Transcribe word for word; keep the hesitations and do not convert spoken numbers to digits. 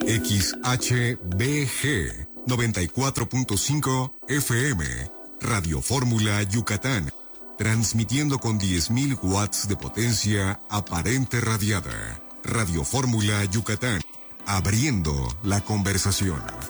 X H B G noventa y cuatro punto cinco F M, Radio Fórmula Yucatán, transmitiendo con diez mil watts de potencia aparente radiada. Radio Fórmula Yucatán, abriendo la conversación.